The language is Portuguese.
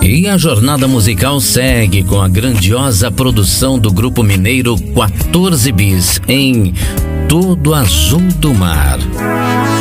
E a jornada musical segue com a grandiosa produção do grupo mineiro 14 Bis em Todo Azul do Mar.